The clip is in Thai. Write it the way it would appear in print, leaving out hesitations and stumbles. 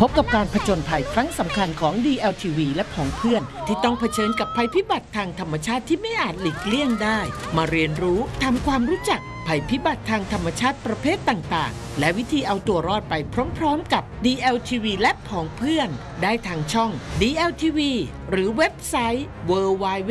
พบกับการผจญภัยครั้งสำคัญของ DLTV และผองเพื่อนที่ต้องเผชิญกับภัยพิบัติทางธรรมชาติที่ไม่อาจหลีกเลี่ยงได้มาเรียนรู้ทำความรู้จักภัยพิบัติทางธรรมชาติประเภทต่างๆและวิธีเอาตัวรอดไปพร้อมๆกับ DLTV และผองเพื่อนได้ทางช่อง DLTV หรือเว็บไซต์ www